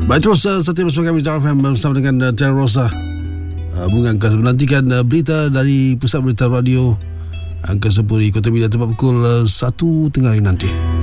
Baik, terus setia bersama kami Jam FM bersama dengan Tiara Rosa. Bunga angka menantikan berita dari Pusat Berita Radio Angka 10 di Kota Medan tepat pukul 1 tengah hari nanti.